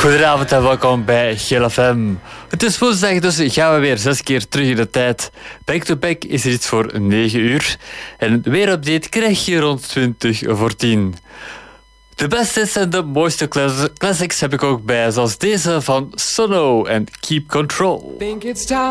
Goedenavond en welkom bij Geel FM. Het is woensdag, dus gaan we weer 6 keer terug in de tijd. Back to back is er iets voor 9 uur. En een weerupdate krijg je rond 20 voor 10. De beste en de mooiste classics heb ik ook bij, zoals deze van Sono en Keep Control. Think it's time